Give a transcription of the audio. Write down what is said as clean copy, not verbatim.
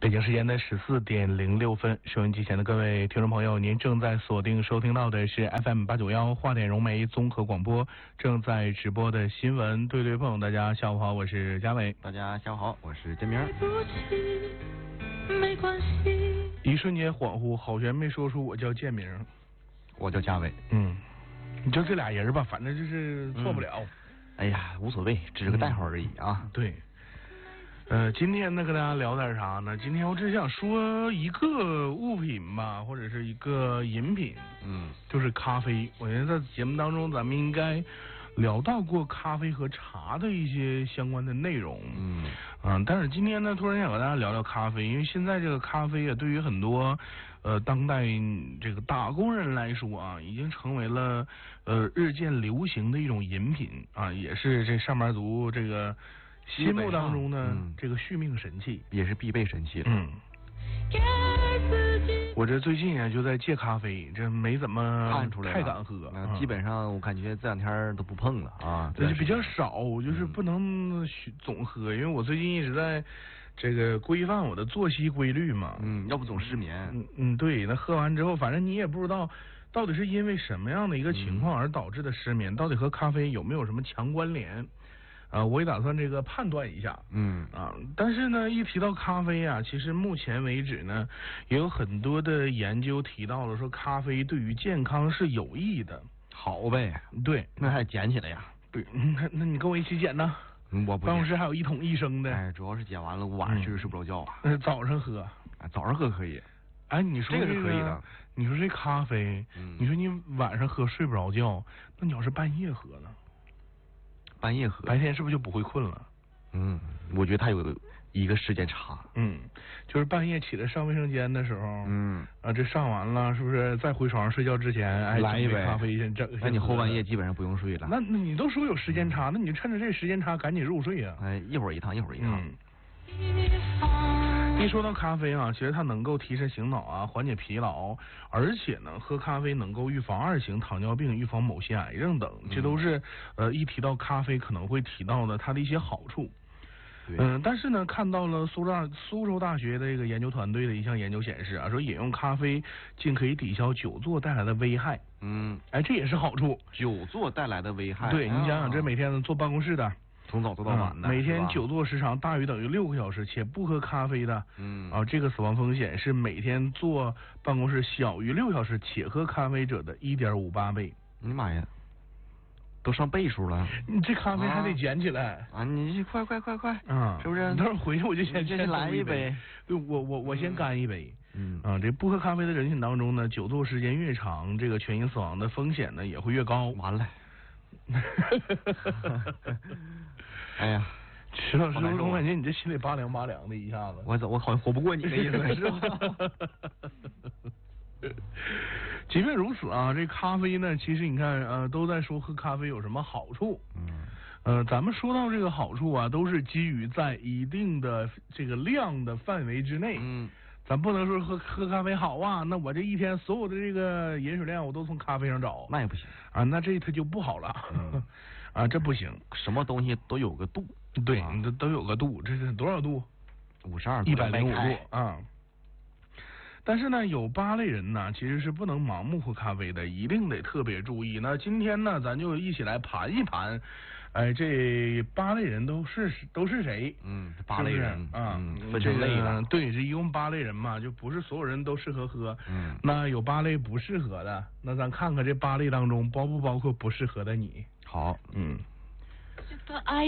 北京时间的14:06，收音机前的各位听众朋友，您正在锁定收听到的是 FM891华点融媒综合广播，正在直播的新闻对对碰。大家下午好，我是嘉伟。 大家下午好，我是建明。 一瞬间恍惚，好悬没说出我叫建明， 我叫嘉伟。 你就这俩人吧，反正就是错不了。 哎呀，无所谓，只是个代号而已啊。 对。今天呢，跟大家聊点啥呢？今天我只想说一个物品吧，或者是一个饮品，就是咖啡。我觉得在节目当中，咱们应该聊到过咖啡和茶的一些相关的内容。但是今天呢，突然想和大家聊聊咖啡，因为现在这个咖啡啊，对于很多当代这个打工人来说啊，已经成为了日渐流行的一种饮品啊，也是这上班族这个心目当中呢，这个续命神器， 也是必备神器了。 我这最近啊就在戒咖啡，这没怎么看出来太敢喝， 基本上我感觉这两天都不碰了啊。 这就比较少，就是不能总喝，因为我最近一直在这个规范我的作息规律嘛。 要不总失眠。 对，那喝完之后，反正你也不知道到底是因为什么样的一个情况而导致的失眠，到底和咖啡有没有什么强关联？我也打算这个判断一下。但是呢，一提到咖啡啊，其实目前为止呢，也有很多的研究提到了说咖啡对于健康是有益的。 好呗， 对， 那还捡起来呀？ 对，那你跟我一起捡呢？ 我不。 办公室还有一桶一升的。 主要是捡完了，我晚上确实睡不着觉啊。 那早上喝。 早上喝可以。 你说这个是可以的。 你说这咖啡，你说你晚上喝睡不着觉，那你要是半夜喝呢？ 半夜喝， 白天是不是就不会困了？ 我觉得它有一个时间差。 就是半夜起来上卫生间的时候，这上完了是不是再回床上睡觉之前， 来一杯咖啡先整？ 那你后半夜基本上不用睡了。 那你都说有时间差，那你就趁着这时间差赶紧入睡啊！ 一会儿一趟，一会儿一趟。 一说到咖啡啊，其实它能够提神醒脑啊，缓解疲劳，而且呢，喝咖啡能够预防2型糖尿病、预防某些癌症等，这都是一提到咖啡可能会提到的它的一些好处。但是呢，看到了苏州大学的这个研究团队的一项研究显示啊，说饮用咖啡竟可以抵消久坐带来的危害。这也是好处。 久坐带来的危害。 对，你想想，这每天坐办公室的。 从早坐到晚的， 每天久坐时长大于等于6个小时且不喝咖啡的，这个死亡风险是每天坐办公室小于6小时且喝咖啡者的1.58倍。 你妈呀，都上倍数了！ 你这咖啡还得捡起来啊！你快，是不是？ 等会儿回去我就先来一杯。 我先干一杯。这不喝咖啡的人群当中呢，久坐时间越长，这个全因死亡的风险呢也会越高。 完了。哎呀， 石老师，我感觉你这心里拔凉的一下子。 我好像活不过你的意思是吧？ 即便如此啊，这咖啡呢，其实你看都在说喝咖啡有什么好处。咱们说到这个好处啊，都是基于在一定的这个量的范围之内。咱不能说喝咖啡好啊，那我这一天所有的这个饮水量我都从咖啡上找， 那也不行啊，那这它就不好了。这不行， 什么东西都有个度。 对，你都有个度，这是多少度 ？52度 ，105度啊。但是呢，有8类人呢，其实是不能盲目喝咖啡的，一定得特别注意。那今天呢，咱就一起来盘一盘，这8类人都是谁 ？8类人啊， 分成类的。 对，这一共8类人嘛，就不是所有人都适合喝。那有8类不适合的，那咱看看这8类当中包不包括不适合的你。 好。